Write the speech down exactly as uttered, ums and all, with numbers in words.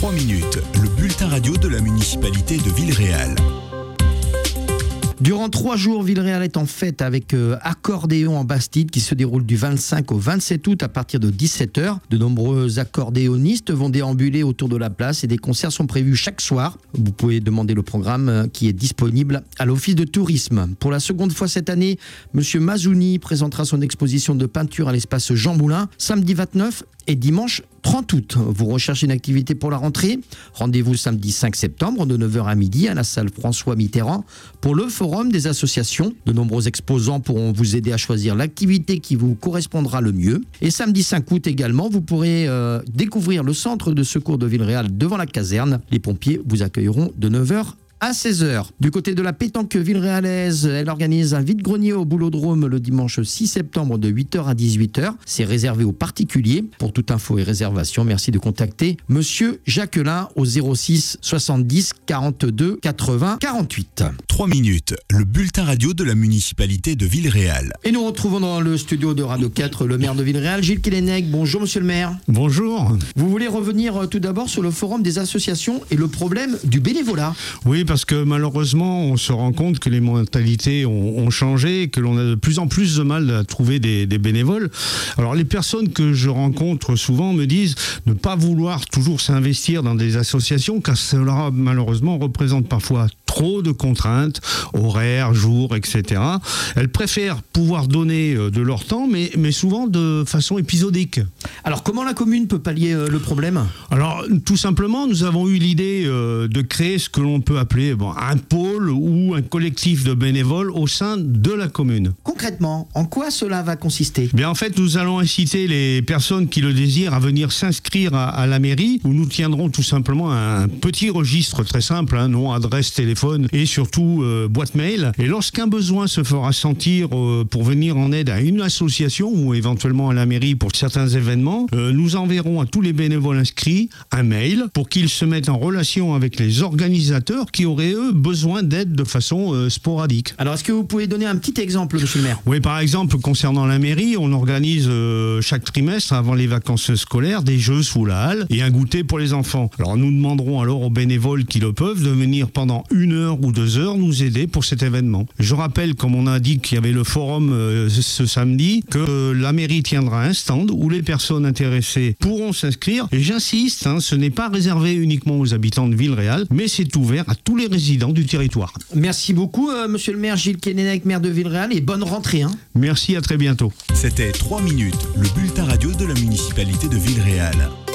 trois minutes, le bulletin radio de la municipalité de Villeréal. Durant trois jours, Villeréal est en fête avec euh, Accordéon en Bastide qui se déroule du vingt-cinq au vingt-sept août à partir de dix-sept heures. De nombreux accordéonistes vont déambuler autour de la place et des concerts sont prévus chaque soir. Vous pouvez demander le programme euh, qui est disponible à l'Office de tourisme. Pour la seconde fois cette année, Monsieur Mazouni présentera son exposition de peinture à l'espace Jean Moulin samedi vingt-neuf et dimanche trente août. Vous recherchez une activité pour la rentrée? Rendez-vous samedi cinq septembre de neuf heures à midi à la salle François Mitterrand pour le forum des associations. De nombreux exposants pourront vous aider à choisir l'activité qui vous correspondra le mieux. Et samedi cinq août également, vous pourrez euh, découvrir le centre de secours de Villeréal devant la caserne. Les pompiers vous accueilleront de neuf heures à seize heures. Du côté de la pétanque villeréalaise, elle organise un vide-grenier au Boulodrome le dimanche six septembre de huit heures à dix-huit heures. C'est réservé aux particuliers. Pour toute info et réservation, merci de contacter Monsieur Jacquelin au zéro six soixante-dix quarante-deux quatre-vingts quarante-huit. trois minutes, le bulletin radio de la municipalité de Villeréal. Et nous retrouvons dans le studio de Radio quatre le maire de Villeréal, Gilles Killenec. Bonjour Monsieur le maire. Bonjour. Vous voulez revenir tout d'abord sur le forum des associations et le problème du bénévolat? Oui, parce que malheureusement, on se rend compte que les mentalités ont, ont changé, que l'on a de plus en plus de mal à trouver des, des bénévoles. Alors les personnes que je rencontre souvent me disent ne pas vouloir toujours s'investir dans des associations car cela malheureusement représente parfois trop de contraintes, horaires, jours, et cetera. Elles préfèrent pouvoir donner de leur temps, mais, mais souvent de façon épisodique. Alors comment la commune peut pallier le problème? Alors tout simplement, nous avons eu l'idée de créer ce que l'on peut appeler bon, un pôle ou un collectif de bénévoles au sein de la commune. Concrètement, en quoi cela va consister? Bien, en fait, nous allons inciter les personnes qui le désirent à venir s'inscrire à, à la mairie où nous tiendrons tout simplement un petit registre très simple, hein, nom, adresse, téléphone et surtout euh, boîte mail. Et lorsqu'un besoin se fera sentir euh, pour venir en aide à une association ou éventuellement à la mairie pour certains événements, euh, nous enverrons à tous les bénévoles inscrits un mail pour qu'ils se mettent en relation avec les organisateurs qui auraient eux besoin d'aide de façon euh, sporadique. Alors est-ce que vous pouvez donner un petit exemple, monsieur le maire? Oui, par exemple, concernant la mairie, on organise euh, chaque trimestre avant les vacances scolaires des jeux sous la halle et un goûter pour les enfants. Alors nous demanderons alors aux bénévoles qui le peuvent de venir pendant une heure ou deux heures nous aider pour cet événement. Je rappelle, comme on a dit qu'il y avait le forum euh, ce samedi, que euh, la mairie tiendra un stand où les personnes intéressées pourront s'inscrire. Et j'insiste, hein, ce n'est pas réservé uniquement aux habitants de Villeréal, mais c'est ouvert à tous les résidents du territoire. Merci beaucoup, euh, monsieur le maire Gilles Killenec, maire de Villeréal, et bonne rentrée. Hein. Merci, à très bientôt. C'était trois minutes, le bulletin radio de la municipalité de Villeréal.